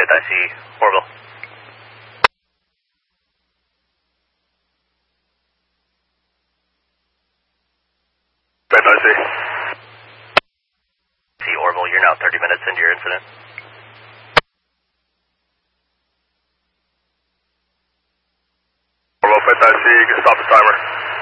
Fifth IC, Orville. Fifth IC. Orville, you're now 30 minutes into your incident. Orville, Fifth IC, you can stop the timer.